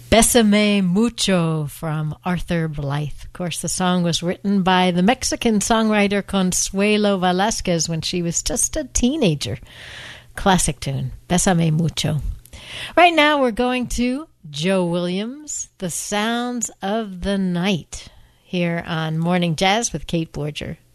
Bésame Mucho from Arthur Blythe. Of course, the song was written by the Mexican songwriter Consuelo Velasquez when she was just a teenager. Classic tune, Bésame Mucho. Right now, we're going to Joe Williams, The Sounds of the Night, here on Morning Jazz with Kate Borger.